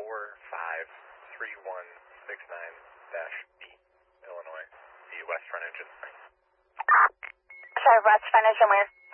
453169-B, Illinois. The west front engine. Sorry, west front engine where?